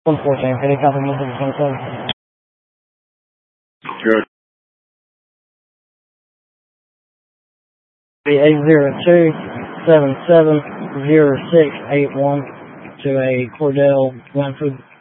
114, can you copy me to the 27? Good. 802-770681 to a Cordell Langford.